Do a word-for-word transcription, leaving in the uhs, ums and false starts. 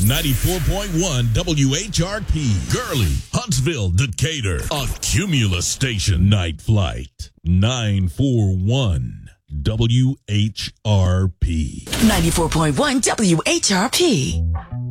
ninety-four point one W H R P. Gurley, Huntsville, Decatur. A Cumulus station. Night Flight. nine four one W H R P. ninety-four point one W H R P.